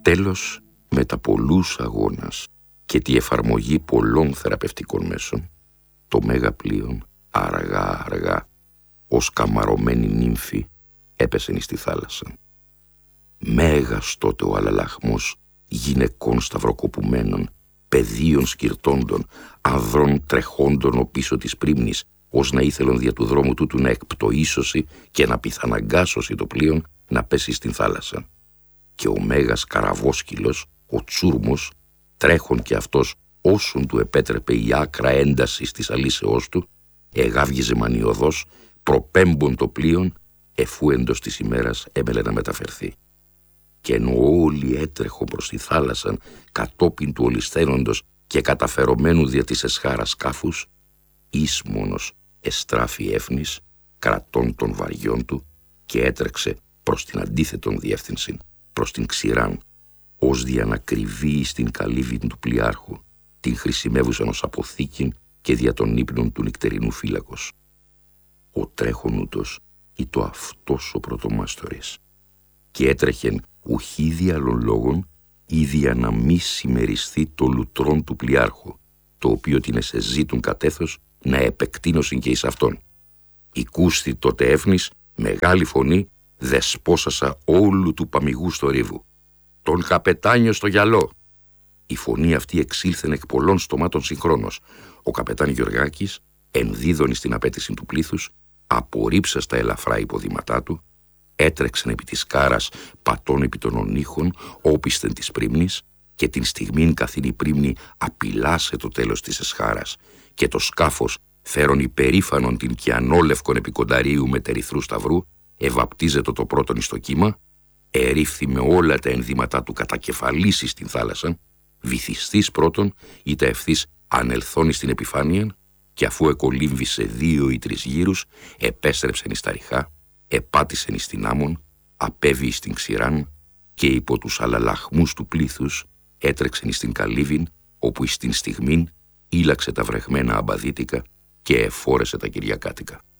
Τέλος, μετά πολλούς αγώνας και τη εφαρμογή πολλών θεραπευτικών μέσων, το μέγα πλοίον αργά ως καμαρωμένη νύμφη έπεσε στη θάλασσα. Μέγας τότε ο αλλαλαχμός γυναικών σταυροκοπουμένων, παιδίων σκυρτώντων, ανδρών τρεχόντων ο πίσω της πρίμνης, ως να ήθελον δια του δρόμου τούτου να εκπτωίσωσει και να πιθαναγκάσωσει το πλοίον να πέσει στην θάλασσα. Και ο μέγας καραβόσκυλος, ο Τσούρμος, τρέχον και αυτός όσον του επέτρεπε η άκρα ένταση της αλήσεώς του, εγάβγιζε μανιωδώς, προπέμπον το πλοίον, εφού εντός της ημέρας έμελε να μεταφερθεί. Και ενώ όλοι έτρεχον προς τη θάλασσαν κατόπιν του ολισθαίνοντος και καταφερωμένου δια της εσχάρας σκάφους, εις μόνος εστράφη έφνης, κρατών των βαριών του, και έτρεξε προς την αντίθετον διεύθυνση, προς την Ξηράν, ως δια να κρυβεί στην καλύβην του πλοιάρχου, την χρησιμεύουσαν ως αποθήκην και δια των ύπνων του νυχτερινού φύλακος. Ο τρέχον ούτως ήτο αυτός ο πρωτομάστορης, και έτρεχεν ουχή διάλων λόγων, ήδη να μη συμμεριστεί το λουτρόν του πλοιάρχου, το οποίο την εσεζήτουν κατέθος να επεκτείνωσιν και εις αυτόν. Οικούστη τότε έφνης, μεγάλη φωνή, δεσπόσασα όλου του παμυγού στο ρίβου. «Τον καπετάνιο στο γυαλό!» Η φωνή αυτή εξήλθεν εκ πολλών στομάτων συγχρόνως. Ο καπετάν Γεωργάκης, ενδίδωνη στην απέτηση του πλήθους, απορρίψα στα ελαφρά υποδήματά του, έτρεξεν επί της κάρας πατών επί των ονείχων, όπισθεν της πρίμνης, και την στιγμήν καθήν η πρίμνη απειλάσε το τέλος της εσχάρας, και το σκάφος, φέρον υπερήφανον την κιανόλευκον επικονταρίου μετερυθρού σταυρού, ευαπτίζετο το πρώτον εις το κύμα, ερήφθη με όλα τα ενδύματά του κατακεφαλίσει στην θάλασσα, βυθιστής πρώτον, είτε ευθύς ανελθώνει στην επιφάνεια, και αφού εκολύμβησε 2 ή 3 γύρους, επέστρεψεν εις τα ριχά, επάτησεν εις την άμμον, απέβη εις την Ξηράν, και υπό τους αλλαλαχμούς του πλήθους έτρεξεν εις την καλύβην, όπου εις την στιγμήν ήλαξε τα βρεχμένα αμπαδίτικα και εφόρεσε τα κυριακάτικα.